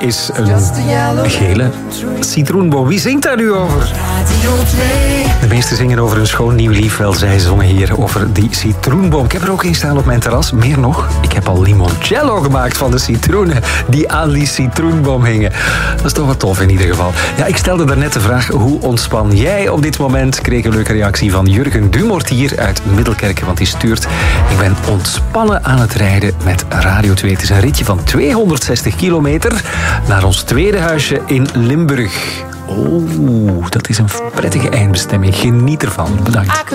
is een gele citroenboom. Wie zingt daar nu over? De meesten zingen over een schoon nieuw lief. Wel, zij zongen hier over die citroenboom. Ik heb er ook een staan op mijn terras. Meer nog, ik heb al limoncello gemaakt van de citroenen die aan die citroenboom hingen. Dat is toch wat tof in ieder geval. Ja, ik stelde daarnet de vraag, hoe ontspan jij op dit moment? Ik kreeg een leuke reactie van Jurgen Dumortier uit Middelkerken, want die stuurt: ik ben ontspannen aan het rijden met Radio 2. Het is een ritje van 260 kilometer naar ons tweede huisje in Limburg. Oh, dat is een prettige eindbestemming. Geniet ervan. Bedankt.